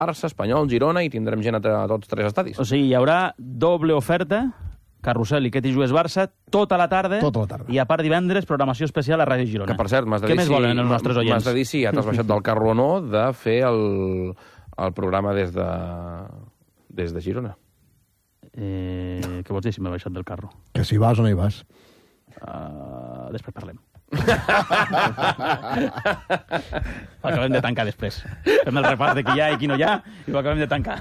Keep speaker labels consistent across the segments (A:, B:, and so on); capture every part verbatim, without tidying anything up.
A: Barça, Espanyol, Girona, i tindrem gent a tots tres estadis.
B: O sigui, hi haurà doble oferta, Carrusel i Que t'hi jugues Barça, tota la tarda,
C: tota la tarda.
B: I a part divendres, programació especial a Ràdio Girona.
A: Que, per cert, m'has de dir
B: Què més
A: si,
B: volen els nostres oients?
A: M'has de dir si ja t'has baixat del carro o no de fer el, el programa des de, des de Girona.
B: Eh, què vols dir si m'he baixat del carro?
C: Que si vas o no hi vas.
B: Uh, després parlem. Acabem de tancar després. Fem el repàs de qui hi ha i qui no hi ha i ho acabem de tancar.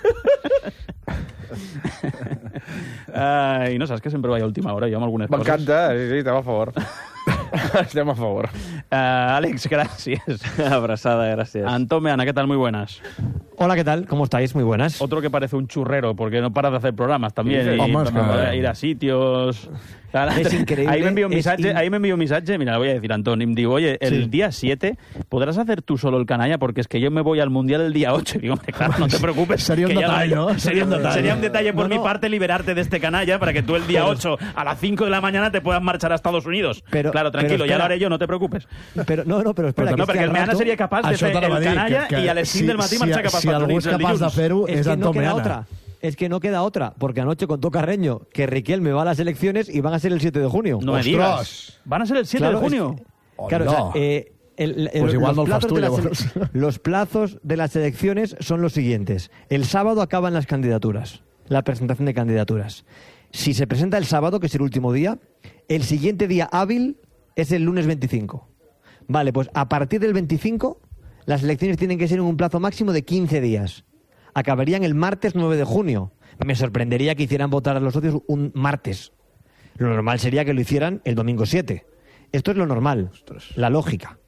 B: uh, I no saps que sempre vaig a última hora, jo amb algunes coses.
A: M'encanta, sí, sí, estem a favor. Estem a favor.
B: Uh, Àlex, gracias.
D: Abrazada, gracias.
B: Antomeana, ¿qué tal? Muy buenas.
E: Hola, ¿qué tal? ¿Cómo estáis? Muy buenas.
B: Otro que parece un churrero, porque no para de hacer programas también.
C: Sí,
B: y,
C: Home,
B: también
C: que...
B: para ir a sitios...
E: Es increíble.
B: Ahí me envió un mensaje,
E: in...
B: ahí me envió un mensaje, mira, lo voy a decir, Antón, y me digo, oye, el sí. día siete podrás hacer tú solo el canalla, porque es que yo me voy al Mundial el día ocho. Y digo, claro, no te preocupes.
C: Sería un detalle, ¿no?
B: Sería un detalle. Sería un detalle por
E: no,
B: mi
E: no.
B: parte liberarte de este canalla para que tú el día ocho a las cinco de la mañana te puedas marchar a Estados Unidos.
E: Pero,
B: claro, tranquilo,
E: pero
B: ya lo haré yo, no te preocupes.
E: Pero, no, no, pero espera.
B: Però,
E: que
B: no, perquè el Meana seria capaç de fer el canalla
C: que, que,
B: i a les cinc
C: si,
B: del matí
C: si,
B: marxar cap a
C: si
B: Estats Units el dilluns.
C: Si algú és capaç de fer-ho és,
E: es que
C: Antón
E: no queda
C: Meana.
E: otra. Es que no queda otra, porque anoche contó Carreño que Riquelme va a las elecciones y van a ser el siete de junio.
B: No me digas. ¿Van a ser el siete
E: claro,
B: de junio?
E: Es que, claro,
C: no.
E: o sea, eh, el, el,
C: pues igual
E: los,
C: no
E: plazos
C: tú,
E: de las, los plazos de las elecciones son los siguientes. El sábado acaban las candidaturas, la presentación de candidaturas. Si se presenta el sábado, que es el último día, el siguiente día hábil es el lunes veinticinco. Vale, pues a partir del veinticinco, las elecciones tienen que ser en un plazo máximo de quince días. Acabarían el martes nueve de junio. Me sorprendería que hicieran votar a los socios un martes. Lo normal sería que lo hicieran el domingo siete. Esto es lo normal, la lógica.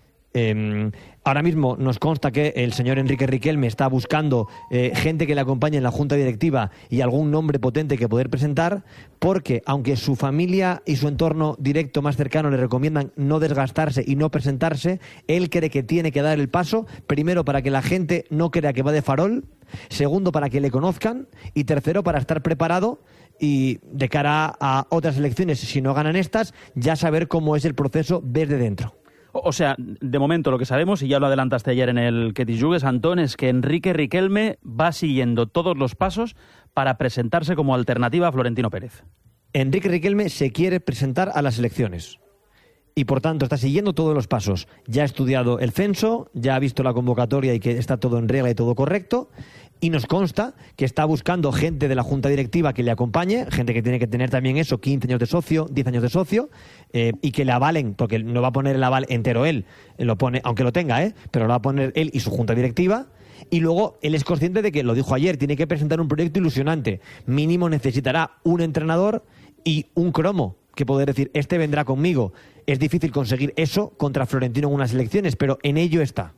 E: Eh, ahora mismo nos consta que el señor Enrique Riquelme está buscando eh, gente que le acompañe en la junta directiva y algún nombre potente que poder presentar, porque aunque su familia y su entorno directo más cercano le recomiendan no desgastarse y no presentarse, él cree que tiene que dar el paso, primero para que la gente no crea que va de farol, segundo para que le conozcan y tercero para estar preparado y de cara a otras elecciones, si no ganan estas, ya saber cómo es el proceso desde dentro.
B: O sea, de momento lo que sabemos, y ya lo adelantaste ayer en el Que t'hi jugues, Antón, es que Enrique Riquelme va siguiendo todos los pasos para presentarse como alternativa a Florentino Pérez.
E: Enrique Riquelme se quiere presentar a las elecciones y por tanto está siguiendo todos los pasos. Ya ha estudiado el censo, ya ha visto la convocatoria y que está todo en regla y todo correcto, y nos consta que está buscando gente de la junta directiva que le acompañe, gente que tiene que tener también eso, quince años de socio, diez años de socio, eh, y que le avalen, porque no va a poner el aval entero él, lo pone, aunque lo tenga, ¿eh? pero lo va a poner él y su junta directiva. Y luego él es consciente de que, lo dijo ayer, tiene que presentar un proyecto ilusionante. Mínimo necesitará un entrenador y un cromo, que poder decir, este vendrá conmigo. Es difícil conseguir eso contra Florentino en unas elecciones, pero en ello está.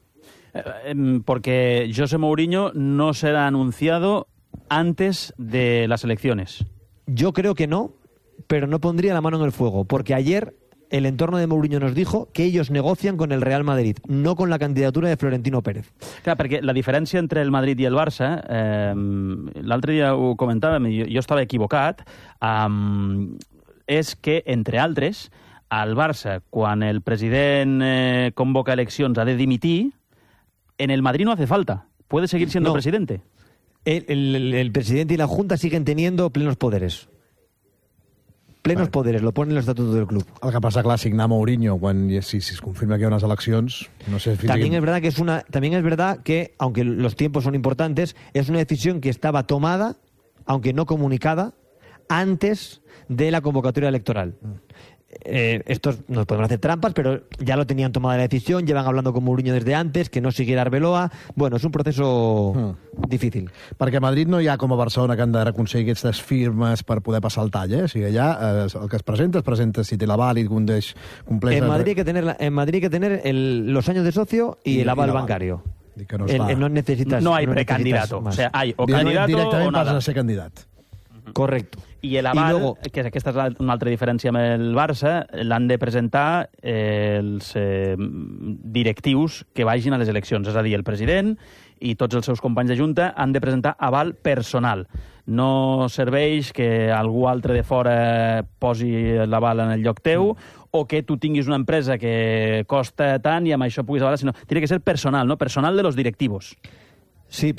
B: Porque José Mourinho no será anunciado antes de las elecciones.
E: Yo creo que no, pero no pondría la mano en el fuego, porque ayer el entorno de Mourinho nos dijo que ellos negocian con el Real Madrid, no con la candidatura de Florentino Pérez.
B: Clar, perquè la diferència entre el Madrid i el Barça, eh, l'altre dia ho comentàvem, jo, jo estava equivocat, eh, és que, entre altres, al Barça, quan el president eh, convoca eleccions, ha de dimitir. En el Madrid no hace falta. Puede seguir siendo
E: no.
B: presidente.
E: El, el, el presidente y la Junta siguen teniendo plenos poderes. Plenos vale. poderes, lo pone en el estatuto del club.
C: El que passa, clar, signar Mourinho quan si, si es confirma que hi ha unes eleccions, no sé...
E: También
C: que...
E: es verdad que es una, también es verdad que, aunque los tiempos son importantes, es una decisión que estaba tomada, aunque no comunicada, antes de la convocatoria electoral. Mm. Eh, estos no podemos hacer trampas, pero ya lo tenían tomada la decisión, llevan hablando con Mourinho desde antes, que no siguiera Arbeloa. Bueno, és un proceso mm. difícil.
C: Perquè a Madrid no hi ha com a Barcelona que han d'aconseguir aquestes firmes per poder passar el tall, eh? O sigui, allà eh, el que es presenta, es presenta si té l'aval i condeix compleix...
E: En Madrid hay que tener, la, en Madrid hay que tener el, los años de socio y, y el aval bancario.
C: Que no,
E: el, el no necesitas...
B: No hay
E: no
B: precandidato. O sea, hay o
C: Direct,
B: candidato
C: directament
B: o nada.
C: passes a ser candidat.
E: Correcto.
B: I el aval,
E: I luego...
B: que aquesta és una altra diferència amb el Barça, l'han de presentar eh, els eh, directius que vagin a les eleccions. És a dir, el president i tots els seus companys de junta han de presentar aval personal. No serveix que algú altre de fora posi l'aval en el lloc teu mm. o que tu tinguis una empresa que costa tant i amb això puguis avalar, sinó tiene que ser personal, ¿no? Personal de los directivos.
E: Sí,